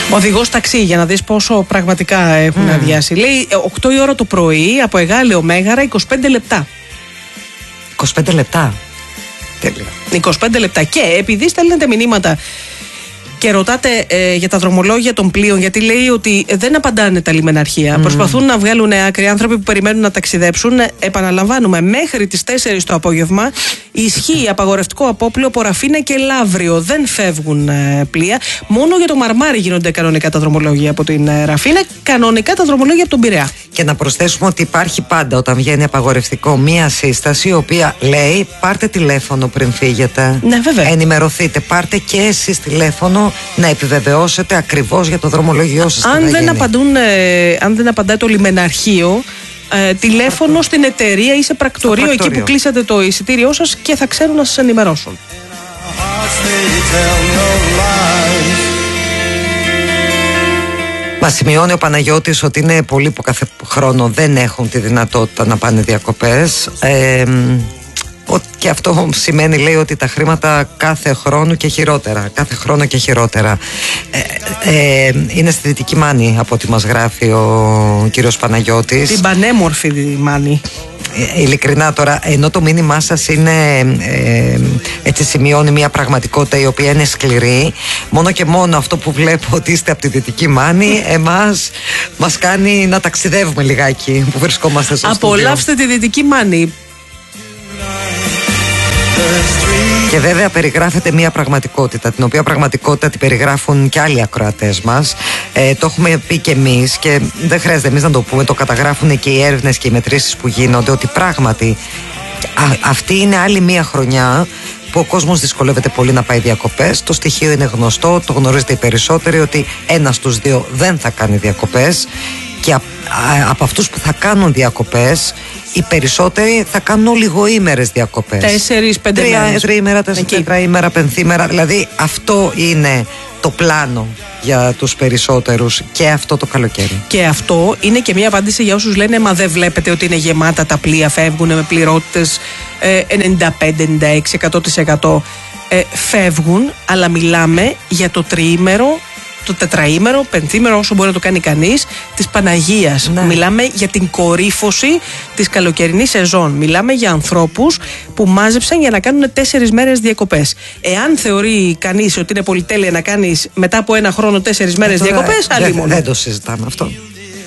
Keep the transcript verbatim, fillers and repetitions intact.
Οδηγός ταξί, για να δεις πόσο πραγματικά έχουν mm. αδειάσει. Λέει οκτώ η ώρα το πρωί από Εγάλεο Μέγαρα, είκοσι πέντε λεπτά. είκοσι πέντε λεπτά. Τέλεια. είκοσι πέντε λεπτά. Και επειδή στέλνετε μηνύματα και ρωτάτε ε, για τα δρομολόγια των πλοίων, γιατί λέει ότι δεν απαντάνε τα λιμεναρχεία. Mm. Προσπαθούν να βγάλουν άκρη άνθρωποι που περιμένουν να ταξιδέψουν. Επαναλαμβάνουμε, μέχρι τις τέσσερις το απόγευμα ισχύει απαγορευτικό απόπλοιο από Ραφίνα και Λαύριο. Δεν φεύγουν ε, πλοία. Μόνο για το Μαρμάρι γίνονται κανονικά τα δρομολόγια από την ε, Ραφίνα, κανονικά τα δρομολόγια από τον Πειραιά. Και να προσθέσουμε ότι υπάρχει πάντα, όταν βγαίνει απαγορευτικό, μία σύσταση η οποία λέει: πάρτε τηλέφωνο πριν φύγετε. Ναι, βέβαια. Ενημερωθείτε. Πάρτε και εσείς τηλέφωνο να επιβεβαιώσετε ακριβώς για το δρομολόγιο σας. Αν, δεν απαντούν, ε, αν δεν απαντάει το λιμεναρχείο, ε, τηλέφωνο στην εταιρεία ή σε πρακτορείο, πρακτορείο εκεί που κλείσατε το εισιτήριό σας και θα ξέρουν να σας ενημερώσουν. Μας σημειώνει ο Παναγιώτης ότι είναι πολλοί που κάθε χρόνο δεν έχουν τη δυνατότητα να πάνε διακοπές. Ε, Και αυτό σημαίνει, λέει, ότι τα χρήματα κάθε χρόνο και χειρότερα. Κάθε χρόνο και χειρότερα. Ε, ε, είναι στη Δυτική Μάνη, από ό,τι μας γράφει ο κύριος Παναγιώτης. Την πανέμορφη Μάνη. Ε, ειλικρινά τώρα, ενώ το μήνυμά σας είναι, ε, έτσι σημειώνει μια πραγματικότητα η οποία είναι σκληρή, μόνο και μόνο αυτό που βλέπω ότι είστε από τη Δυτική Μάνη, εμάς μας κάνει να ταξιδεύουμε λιγάκι που βρισκόμαστε στο στούντιο. Απολαύστε τη Δυτική Μάνη. Και βέβαια περιγράφεται μια πραγματικότητα, την οποία πραγματικότητα την περιγράφουν και άλλοι ακροατές μας. Ε, το έχουμε πει και εμείς και δεν χρειάζεται εμείς να το πούμε, το καταγράφουν και οι έρευνες και οι μετρήσεις που γίνονται, ότι πράγματι α, αυτή είναι άλλη μια χρονιά που ο κόσμος δυσκολεύεται πολύ να πάει διακοπές. Το στοιχείο είναι γνωστό, το γνωρίζετε οι περισσότεροι, ότι ένας στους δύο δεν θα κάνει διακοπές. Και α, α, από αυτούς που θα κάνουν διακοπές, οι περισσότεροι θα κάνουν λιγοήμερες διακοπές. Τέσσερις, πέντε Τρία, μέρες. τριήμερα, τετραήμερα, πενθήμερα. Δηλαδή αυτό είναι το πλάνο για τους περισσότερους και αυτό το καλοκαίρι. Και αυτό είναι και μια απάντηση για όσους λένε: μα δεν βλέπετε ότι είναι γεμάτα τα πλοία, φεύγουν με πληρότητες ε, ενενήντα πέντε ενενήντα έξι εκατό τοις εκατό. Ε, φεύγουν, αλλά μιλάμε για το τριήμερο, το τετραήμερο, πενθήμερο, όσο μπορεί να το κάνει κανείς, της Παναγίας. Ναι. Μιλάμε για την κορύφωση της καλοκαιρινής σεζόν. Μιλάμε για ανθρώπους που μάζεψαν για να κάνουν τέσσερις μέρες διακοπές. Εάν θεωρεί κανείς ότι είναι πολυτέλεια να κάνεις μετά από ένα χρόνο τέσσερις μέρες διακοπές, άλλη μόνο. Δεν το συζητάμε αυτό.